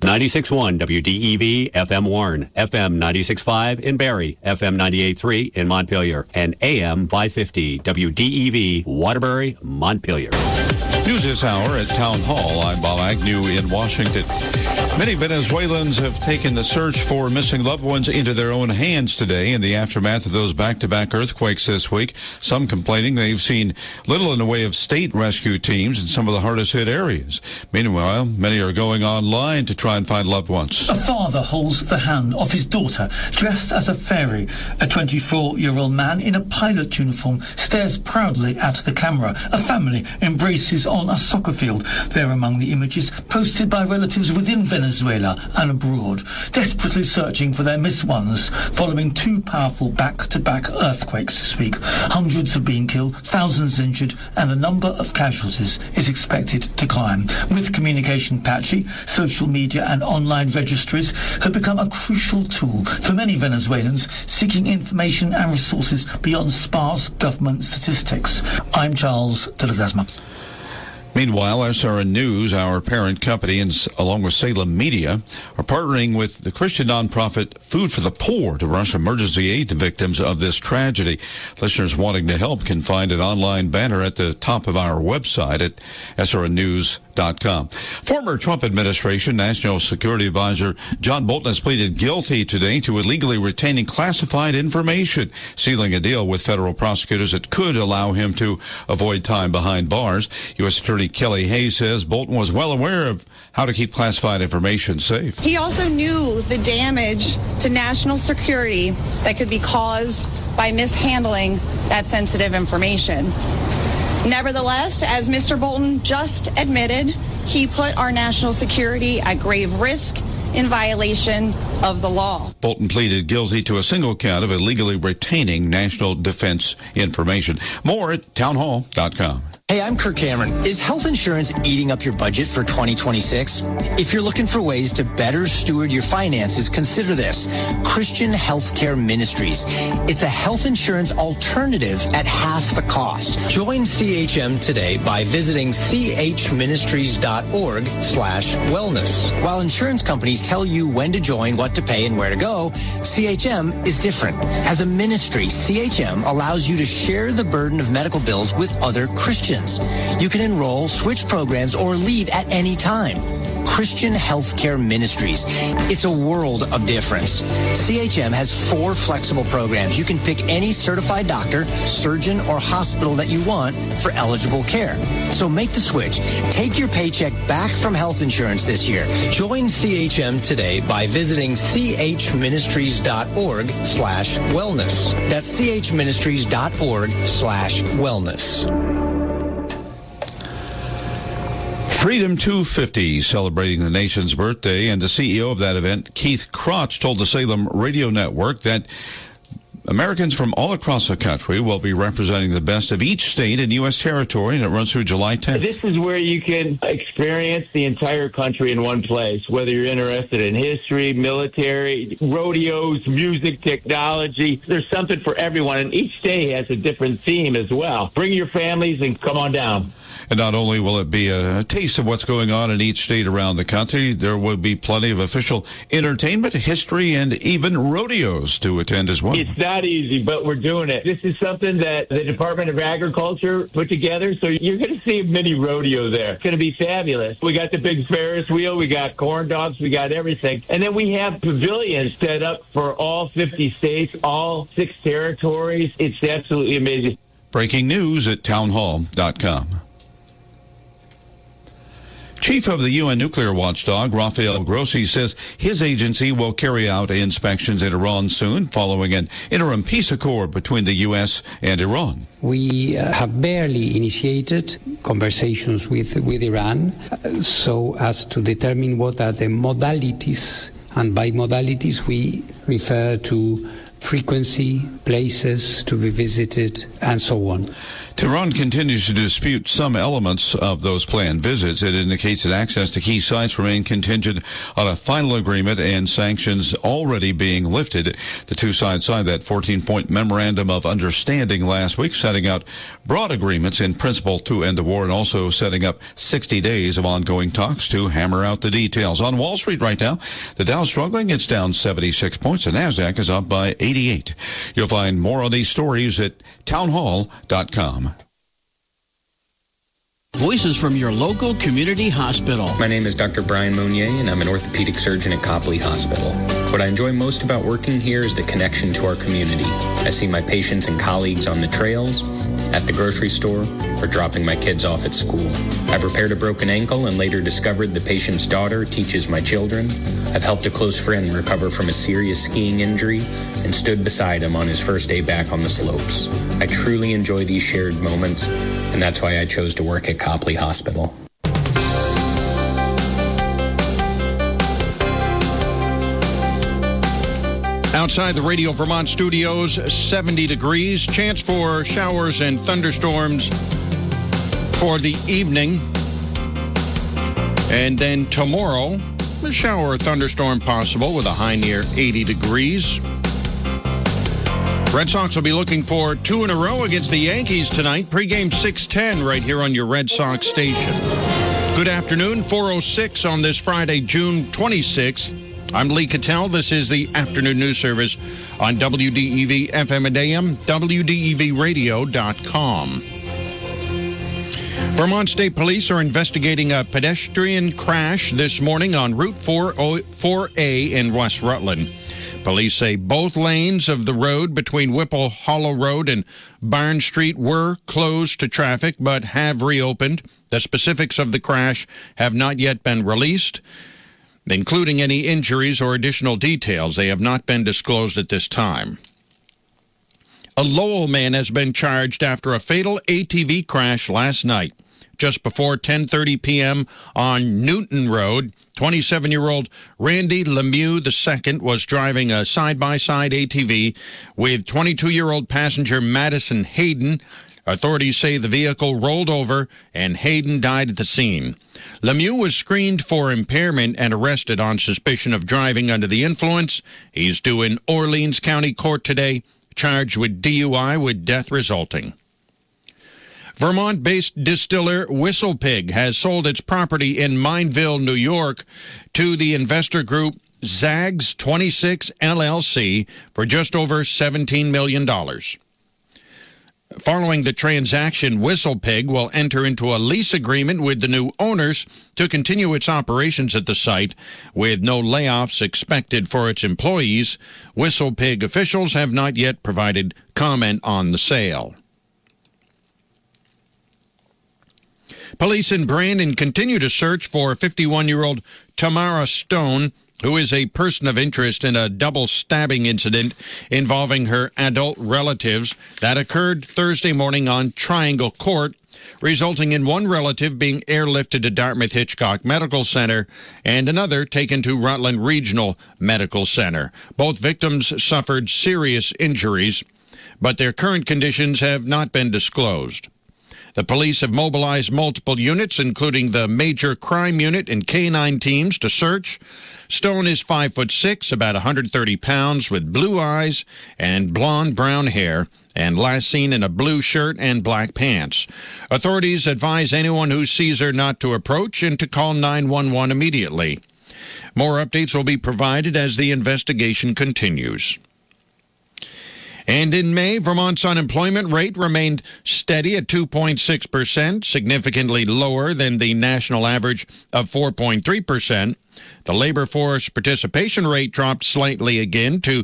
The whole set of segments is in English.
96.1 WDEV FM Warren, FM 96.5 in Barrie, FM 98.3 in Montpelier, and AM 550 WDEV Waterbury, Montpelier. News this hour at Town Hall. I'm Bob Agnew in Washington. Many Venezuelans have taken the search for missing loved ones into their own hands today in the aftermath of those back-to-back earthquakes this week. Some complaining they've seen little in the way of state rescue teams in some of the hardest-hit areas. Meanwhile, many are going online to try and find loved ones. A father holds the hand of his daughter, dressed as a fairy. A 24-year-old man in a pilot uniform stares proudly at the camera. A family embraces on a soccer field. They're among the images posted by relatives within Venezuela and abroad, desperately searching for their missed ones following two powerful back-to-back earthquakes this week. Hundreds have been killed, thousands injured, and the number of casualties is expected to climb. With communication patchy, social media and online registries have become a crucial tool for many Venezuelans seeking information and resources beyond sparse government statistics. I'm Charles de Ledesma. Meanwhile, SRN News, our parent company, and along with Salem Media, are partnering with the Christian nonprofit Food for the Poor to rush emergency aid to victims of this tragedy. Listeners wanting to help can find an online banner at the top of our website at srnnews.com. Former Trump administration National Security Advisor John Bolton has pleaded guilty today to illegally retaining classified information, sealing a deal with federal prosecutors that could allow him to avoid time behind bars. U.S. Attorney Kelly Hayes says Bolton was well aware of how to keep classified information safe. He also knew the damage to national security that could be caused by mishandling that sensitive information. Nevertheless, as Mr. Bolton just admitted, he put our national security at grave risk in violation of the law. Bolton pleaded guilty to a single count of illegally retaining national defense information. More at townhall.com. Hey, I'm Kirk Cameron. Is health insurance eating up your budget for 2026? If you're looking for ways to better steward your finances, consider this. Christian Healthcare Ministries. It's a health insurance alternative at half the cost. Join CHM today by visiting chministries.org/wellness. While insurance companies tell you when to join, what to pay, and where to go, CHM is different. As a ministry, CHM allows you to share the burden of medical bills with other Christians. You can enroll, switch programs, or leave at any time. Christian Healthcare Ministries. It's a world of difference. CHM has 4 flexible programs. You can pick any certified doctor, surgeon, or hospital that you want for eligible care. So make the switch. Take your paycheck back from health insurance this year. Join CHM today by visiting chministries.org/wellness. That's chministries.org/wellness. Freedom 250 celebrating the nation's birthday, and the CEO of that event, Keith Crotch, told the Salem Radio Network that Americans from all across the country will be representing the best of each state and U.S. territory, and it runs through July 10th. This is where you can experience the entire country in one place, whether you're interested in history, military, rodeos, music, technology. There's something for everyone, and each day has a different theme as well. Bring your families and come on down. And not only will it be a taste of what's going on in each state around the country, there will be plenty of official entertainment, history, and even rodeos to attend as well. It's not easy, but we're doing it. This is something that the Department of Agriculture put together, so you're going to see a mini rodeo there. It's going to be fabulous. We got the big Ferris wheel, we got corn dogs, we got everything. And then we have pavilions set up for all 50 states, all 6 territories. It's absolutely amazing. Breaking news at townhall.com. Chief of the UN nuclear watchdog, Rafael Grossi, says his agency will carry out inspections in Iran soon, following an interim peace accord between the U.S. and Iran. We have barely initiated conversations with Iran so as to determine what are the modalities, and by modalities we refer to frequency, places to be visited, and so on. Tehran continues to dispute some elements of those planned visits. It indicates that access to key sites remain contingent on a final agreement and sanctions already being lifted. The two sides signed that 14-point memorandum of understanding last week, setting out broad agreements in principle to end the war and also setting up 60 days of ongoing talks to hammer out the details. On Wall Street right now, the Dow's struggling. It's down 76 points. The NASDAQ is up by 88. You'll find more on these stories at townhall.com. Voices from your local community hospital. My name is Dr. Brian Monnier, and I'm an orthopedic surgeon at Copley Hospital. What I enjoy most about working here is the connection to our community. I see my patients and colleagues on the trails, at the grocery store, or dropping my kids off at school. I've repaired a broken ankle and later discovered the patient's daughter teaches my children. I've helped a close friend recover from a serious skiing injury and stood beside him on his first day back on the slopes. I truly enjoy these shared moments, and that's why I chose to work at Copley Hospital. Outside the Radio Vermont studios, 70 degrees. Chance for showers and thunderstorms for the evening. And then tomorrow, a shower or thunderstorm possible with a high near 80 degrees. Red Sox will be looking for 2 in a row against the Yankees tonight. Pre-game 6:10 right here on your Red Sox station. Good afternoon, 4:06 on this Friday, June 26th. I'm Lee Cattell. This is the afternoon news service on WDEV FM and AM, WDEVradio.com. Vermont State Police are investigating a pedestrian crash this morning on Route 4A in West Rutland. Police say both lanes of the road between Whipple Hollow Road and Barn Street were closed to traffic but have reopened. The specifics of the crash have not yet been released, including any injuries or additional details. They have not been disclosed at this time. A Lowell man has been charged after a fatal ATV crash last night. Just before 10:30 p.m. on Newton Road, 27-year-old Randy Lemieux II was driving a side-by-side ATV with 22-year-old passenger Madison Hayden. Authorities say the vehicle rolled over and Hayden died at the scene. Lemieux was screened for impairment and arrested on suspicion of driving under the influence. He's due in Orleans County Court today, charged with DUI with death resulting. Vermont-based distiller WhistlePig has sold its property in Mineville, New York, to the investor group Zags 26 LLC for just over $17 million. Following the transaction, WhistlePig will enter into a lease agreement with the new owners to continue its operations at the site, with no layoffs expected for its employees. WhistlePig officials have not yet provided comment on the sale. Police in Brandon continue to search for 51-year-old Tamara Stone, who is a person of interest in a double stabbing incident involving her adult relatives that occurred Thursday morning on Triangle Court, resulting in one relative being airlifted to Dartmouth-Hitchcock Medical Center and another taken to Rutland Regional Medical Center. Both victims suffered serious injuries, but their current conditions have not been disclosed. The police have mobilized multiple units, including the Major Crime Unit and K-9 teams, to search. Stone is 5'6", about 130 pounds, with blue eyes and blonde-brown hair, and last seen in a blue shirt and black pants. Authorities advise anyone who sees her not to approach and to call 911 immediately. More updates will be provided as the investigation continues. And in May, Vermont's unemployment rate remained steady at 2.6%, significantly lower than the national average of 4.3%. The labor force participation rate dropped slightly again to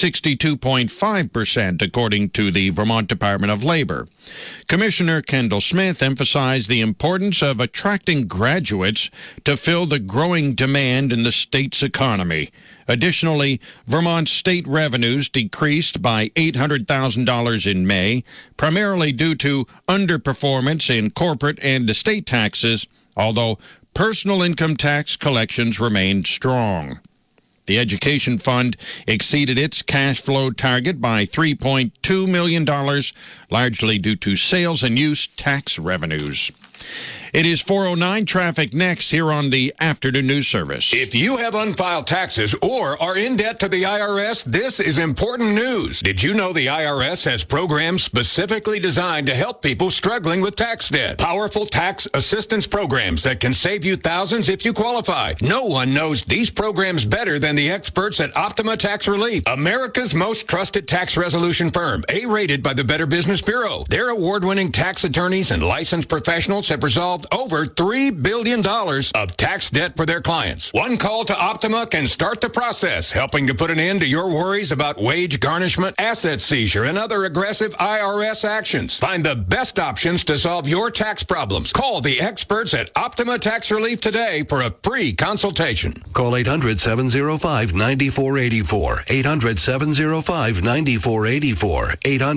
62.5%, according to the Vermont Department of Labor. Commissioner Kendall Smith emphasized the importance of attracting graduates to fill the growing demand in the state's economy. Additionally, Vermont's state revenues decreased by $800,000 in May, primarily due to underperformance in corporate and estate taxes, although personal income tax collections remained strong. The education fund exceeded its cash flow target by $3.2 million, largely due to sales and use tax revenues. It is 4:09. Traffic next here on the Afternoon News Service. If you have unfiled taxes or are in debt to the IRS, this is important news. Did you know the IRS has programs specifically designed to help people struggling with tax debt? Powerful tax assistance programs that can save you thousands if you qualify. No one knows these programs better than the experts at Optima Tax Relief, America's most trusted tax resolution firm, A-rated by the Better Business Bureau. Their award-winning tax attorneys and licensed professionals have resolved over $3 billion of tax debt for their clients. One call to Optima can start the process, helping to put an end to your worries about wage garnishment, asset seizure, and other aggressive IRS actions. Find the best options to solve your tax problems. Call the experts at Optima Tax Relief today for a free consultation. Call 800-705-9484. 800-705-9484.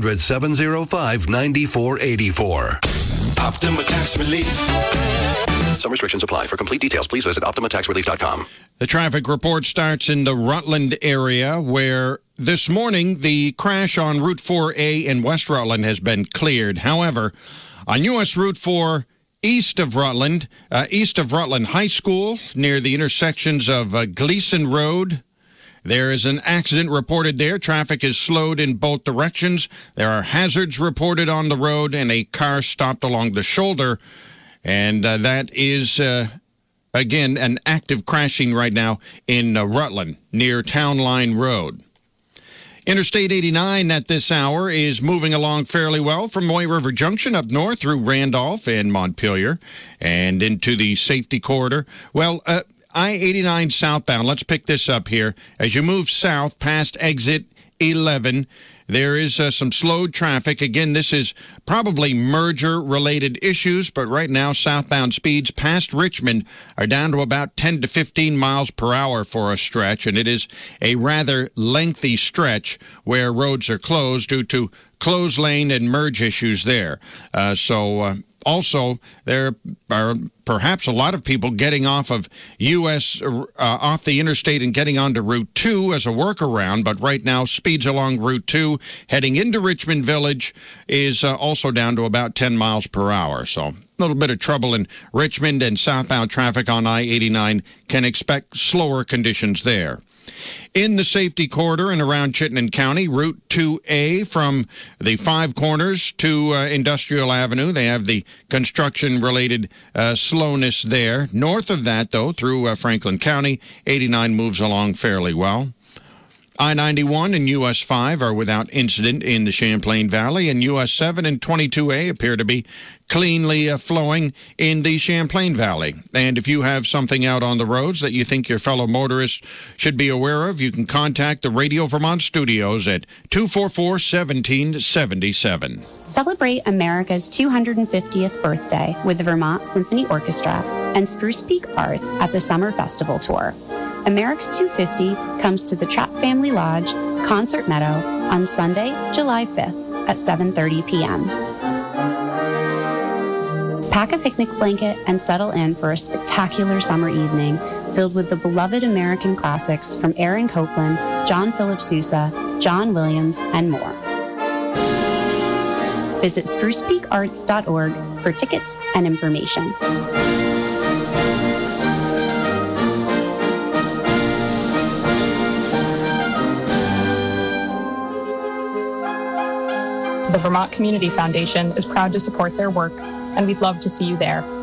800-705-9484. Optima Tax Relief. Some restrictions apply. For complete details, please visit OptimaTaxRelief.com. The traffic report starts in the Rutland area, where this morning the crash on Route 4A in West Rutland has been cleared. However, on U.S. Route 4 east of Rutland High School, near the intersections of Gleason Road, there is an accident reported there. Traffic is slowed in both directions. There are hazards reported on the road, and a car stopped along the shoulder. And that is, again, an active crashing right now in Rutland, near Town Line Road. Interstate 89 at this hour is moving along fairly well from Moy River Junction up north through Randolph and Montpelier and into the safety corridor. Well, I-89 southbound, let's pick this up here. As you move south past exit 11, there is some slowed traffic. Again, this is probably merger-related issues, but right now southbound speeds past Richmond are down to about 10 to 15 miles per hour for a stretch, and it is a rather lengthy stretch where roads are closed due to closed lane and merge issues there. Also, there are perhaps a lot of people getting off of off the interstate and getting onto Route 2 as a workaround, but right now speeds along Route 2 heading into Richmond Village is also down to about 10 miles per hour. So a little bit of trouble in Richmond, and southbound traffic on I-89 can expect slower conditions there. In the safety corridor and around Chittenden County, Route 2A from the Five Corners to Industrial Avenue, they have the construction-related slowness there. North of that, though, through Franklin County, 89 moves along fairly well. I-91 and US 5 are without incident in the Champlain Valley, and US 7 and 22A appear to be cleanly flowing in the Champlain Valley. And if you have something out on the roads that you think your fellow motorists should be aware of, you can contact the Radio Vermont studios at 244-1777. Celebrate America's 250th birthday with the Vermont Symphony Orchestra and Spruce Peak Arts at the Summer Festival Tour. America 250 comes to the Trapp Family Lodge, Concert Meadow, on Sunday, July 5th at 7:30 p.m. Pack a picnic blanket and settle in for a spectacular summer evening filled with the beloved American classics from Aaron Copland, John Philip Sousa, John Williams, and more. Visit sprucepeakarts.org for tickets and information. The Vermont Community Foundation is proud to support their work, and we'd love to see you there.